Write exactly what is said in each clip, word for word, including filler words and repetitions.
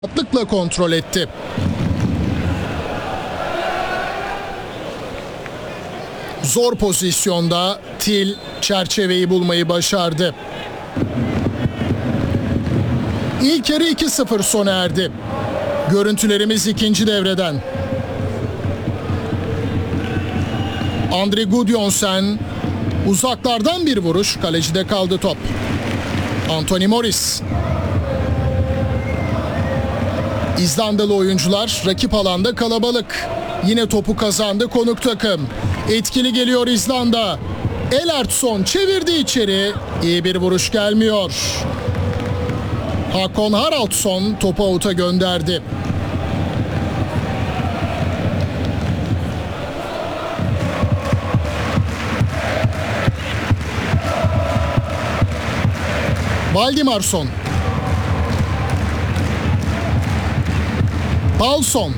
rahatlıkla kontrol etti. Zor pozisyonda Til çerçeveyi bulmayı başardı. İlk yarı iki sıfır sona erdi. Görüntülerimiz ikinci devreden. Andre Gudjonsen uzaklardan bir vuruş, kalecide kaldı top. Anthony Morris. İzlandalı oyuncular rakip alanda kalabalık. Yine topu kazandı konuk takım. Etkili geliyor İzlanda. Elertsson çevirdi içeri. İyi bir vuruş gelmiyor. Hakon Haraldsson topu out'a gönderdi. Valdimarsson. Paulson.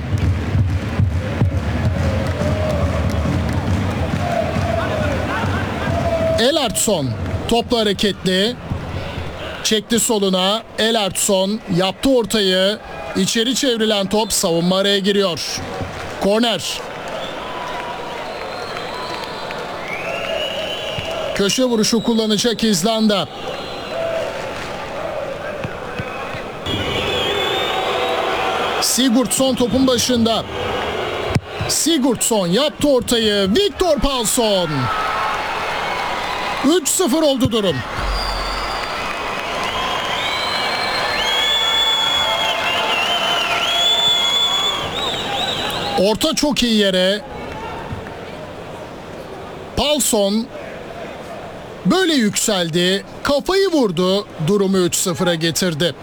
Elertsson topla hareketli. Çekti soluna. Elertsson yaptı ortayı. İçeri çevrilen top, savunma araya giriyor. Korner. Köşe vuruşu kullanacak İzlanda. Sigurdsson topun başında. Sigurdsson yaptı ortayı. Viktor Paulson. üç sıfır oldu durum. Orta çok iyi yere. Paulson böyle yükseldi. Kafayı vurdu. Durumu üç sıfıra getirdi.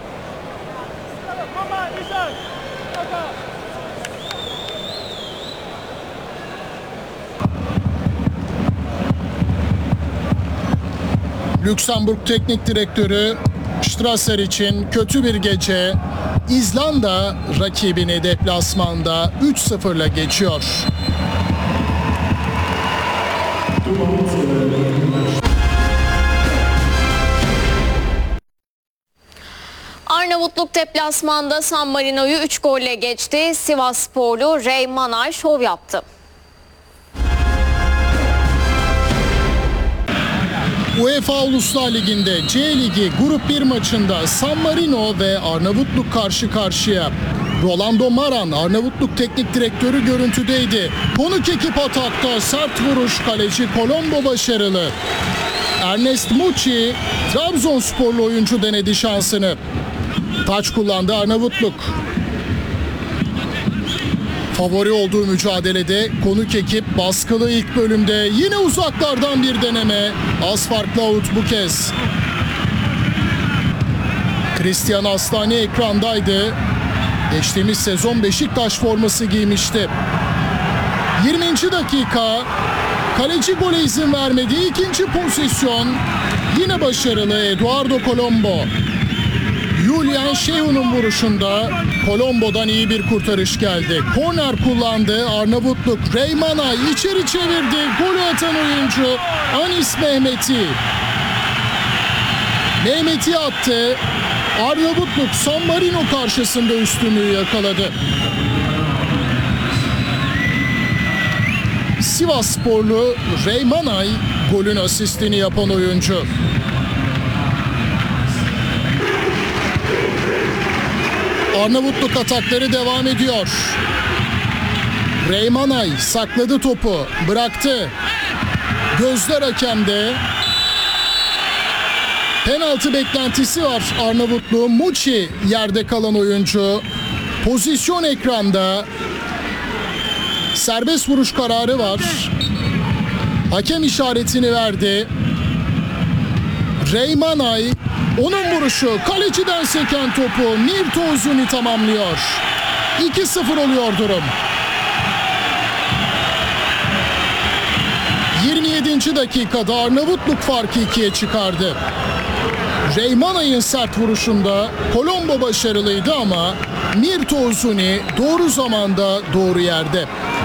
Lüksemburg Teknik Direktörü Strasser için kötü bir gece. İzlanda rakibini deplasmanda üç sıfırla geçiyor. Arnavutluk deplasmanda San Marino'yu üç golle geçti. Sivassporlu Ray Manay şov yaptı. UEFA Uluslar Ligi'nde C Ligi Grup bir maçında San Marino ve Arnavutluk karşı karşıya. Rolando Maran, Arnavutluk Teknik Direktörü görüntüdeydi. Konuk ekip atakta sert vuruş, kaleci Colombo başarılı. Ernest Muçi, Trabzonsporlu oyuncu denedi şansını. Taç kullandı Arnavutluk. Favori olduğu mücadelede konuk ekip baskılı ilk bölümde. Yine uzaklardan bir deneme. Az farklı out bu kez. Christian Aslani ekrandaydı. Geçtiğimiz sezon Beşiktaş forması giymişti. yirminci dakika. Kaleci gole izin vermedi. İkinci pozisyon. Yine başarılı Eduardo Colombo. Julian Şehun'un vuruşunda Colombo'dan iyi bir kurtarış geldi. Korner kullandı Arnavutluk. Ray Manay içeri çevirdi. Golü atan oyuncu Anis Mehmeti. Mehmeti attı. Arnavutluk San Marino karşısında üstünlüğü yakaladı. Sivassporlu Ray Manay golün asistini yapan oyuncu. Arnavutluk atakları devam ediyor. Ray Manay sakladı topu, bıraktı. Gözler hakemde. Penaltı beklentisi var Arnavutluğun. Muçi yerde kalan oyuncu. Pozisyon ekranda. Serbest vuruş kararı var. Hakem işaretini verdi. Ray Manay, onun vuruşu, kaleciden seken topu Mirto Uzuni tamamlıyor. iki sıfır oluyor durum. yirmi yedinci dakikada Arnavutluk farkı ikiye çıkardı. Ray Manay'ın sert vuruşunda Colombo başarılıydı ama Mirto Uzuni doğru zamanda doğru yerde.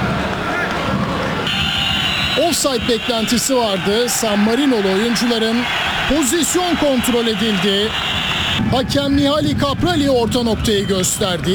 Offside beklentisi vardı. San Marino'lu oyuncuların pozisyon kontrol edildi. Hakem Mihaly Caprali orta noktayı gösterdi.